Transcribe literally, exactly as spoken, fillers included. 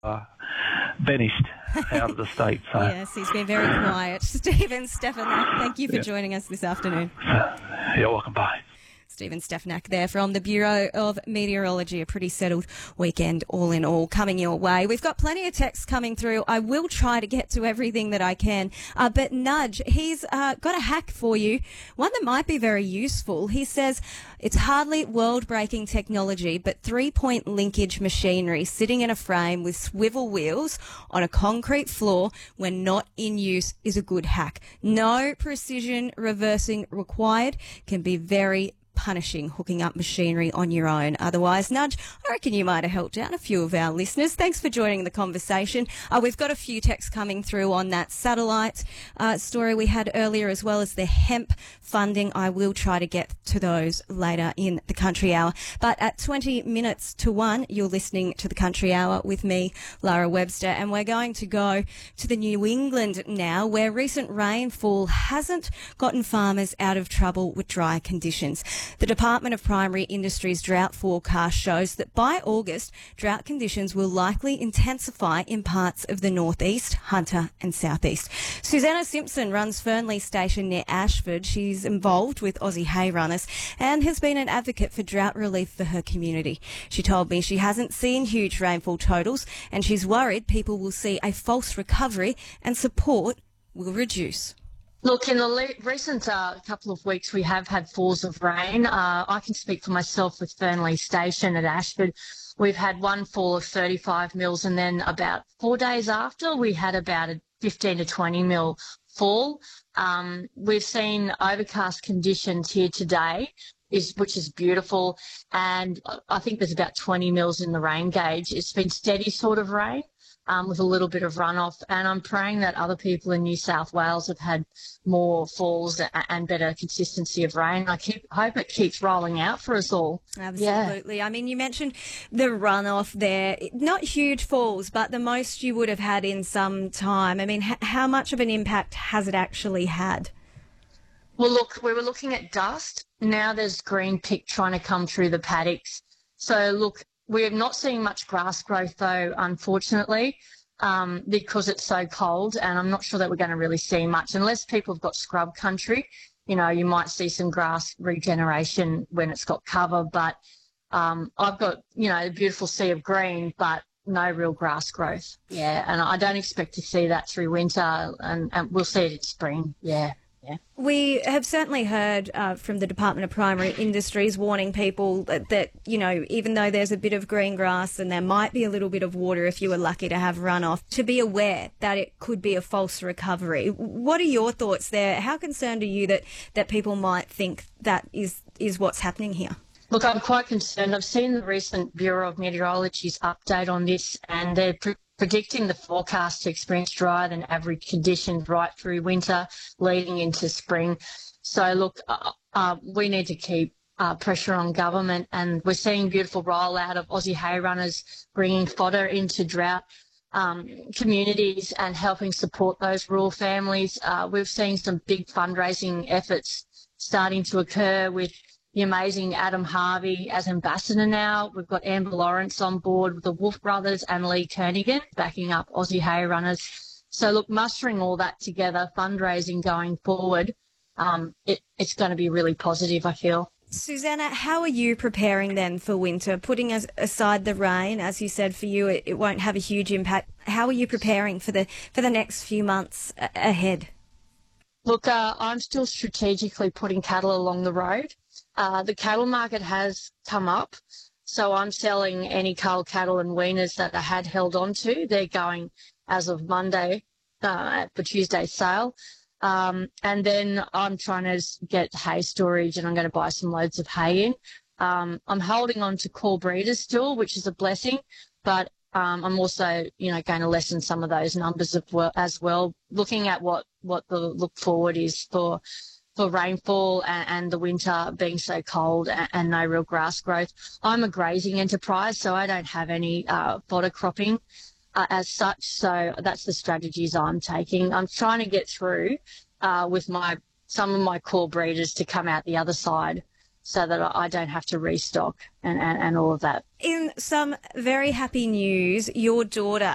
uh, banished out of the state. So Yes, he's been very quiet. Stephen Stefanak, thank you for Yeah. joining us this afternoon. you're welcome. Bye. Stephen Stefanak there from the Bureau of Meteorology. A pretty settled weekend all in all coming your way. We've got plenty of texts coming through. I will try to get to everything that I can. Uh, but Nudge, he's uh, got a hack for you, one that might be very useful. He says it's hardly world-breaking technology, but three-point linkage machinery sitting in a frame with swivel wheels on a concrete floor when not in use is a good hack. No precision reversing required. Can be very punishing hooking up machinery on your own. Otherwise, Nudge, I reckon you might have helped out a few of our listeners. Thanks for joining the conversation. Uh, we've got a few texts coming through on that satellite uh, story we had earlier, as well as the hemp funding. I will try to get to those later in the Country Hour. But at twenty minutes to one, you're listening to the Country Hour with me, Lara Webster, and we're going to go to the New England now, where recent rainfall hasn't gotten farmers out of trouble with dry conditions. The Department of Primary Industries drought forecast shows that by August, drought conditions will likely intensify in parts of the northeast, Hunter and southeast. Susanna Simpson runs Fernley Station near Ashford. She's involved with Aussie Hay Runners and has been an advocate for drought relief for her community. She told me she hasn't seen huge rainfall totals and she's worried people will see a false recovery and support will reduce. Look, in the le- recent uh, couple of weeks, we have had falls of rain. Uh, I can speak for myself with Fernley Station at Ashford. We've had one fall of thirty-five mils, and then about four days after, we had about a fifteen to twenty mil fall. Um, we've seen overcast conditions here today, is which is beautiful, and I think there's about twenty mils in the rain gauge. It's been steady sort of rain. Um, with a little bit of runoff, and I'm praying that other people in New South Wales have had more falls and better consistency of rain. I keep, hope it keeps rolling out for us all. Absolutely. Yeah. I mean, you mentioned the runoff there. Not huge falls, but the most you would have had in some time. I mean, h- how much of an impact has it actually had? Well, look, we were looking at dust. Now there's green pick trying to come through the paddocks. So, look, we're not seeing much grass growth, though, unfortunately, um, because it's so cold, and I'm not sure that we're going to really see much. Unless people have got scrub country, you know, you might see some grass regeneration when it's got cover, but um, I've got, you know, a beautiful sea of green, but no real grass growth. Yeah, and I don't expect to see that through winter, and, and we'll see it in spring, yeah. Yeah. We have certainly heard uh, from the Department of Primary Industries warning people that, that, you know, even though there's a bit of green grass and there might be a little bit of water if you were lucky to have runoff, to be aware that it could be a false recovery. What are your thoughts there? How concerned are you that, that people might think that is, is what's happening here? Look, I'm quite concerned. I've seen the recent Bureau of Meteorology's update on this, and they're pre- predicting the forecast to experience drier than average conditions right through winter, leading into spring. So, look, uh, uh, we need to keep uh, pressure on government, and we're seeing beautiful rollout of Aussie Hay Runners bringing fodder into drought um, communities and helping support those rural families. Uh, we've seen some big fundraising efforts starting to occur with the amazing Adam Harvey as ambassador now. We've got Amber Lawrence on board with the Wolf Brothers and Lee Kernaghan backing up Aussie Hay Runners. So, look, mustering all that together, fundraising going forward, um, it, it's going to be really positive, I feel. Susanna, how are you preparing then for winter? Putting as, aside the rain, as you said, for you it, it won't have a huge impact. How are you preparing for the for the next few months a- ahead? Look, uh, I'm still strategically putting cattle along the road. Uh, the cattle market has come up, so I'm selling any cull cattle and weaners that I had held on to. They're going as of Monday uh, for Tuesday's sale. Um, and then I'm trying to get hay storage, and I'm going to buy some loads of hay in. Um, I'm holding on to core breeders still, which is a blessing, but um, I'm also, you know, going to lessen some of those numbers of well, as well, looking at what, what the look forward is for for rainfall and, and the winter being so cold and, and no real grass growth. I'm a grazing enterprise, so I don't have any uh, fodder cropping uh, as such. So that's the strategies I'm taking. I'm trying to get through uh, with my some of my core breeders to come out the other side so that I don't have to restock and, and, and all of that. In some very happy news, your daughter